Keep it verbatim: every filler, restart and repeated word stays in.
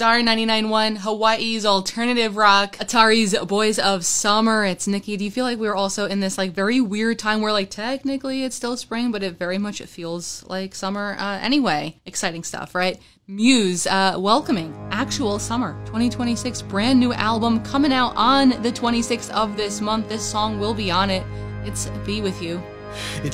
Star ninety-nine point one, Hawaii's alternative rock, Atari's Boys of Summer. It's Nikki. Do you feel like we're also in this like very weird time where like technically it's still spring, but it very much it feels like summer? Uh, anyway, exciting stuff, right? Muse, uh, welcoming actual summer twenty twenty-six, brand new album coming out on the twenty-sixth of this month. This song will be on it. It's Be With You. It's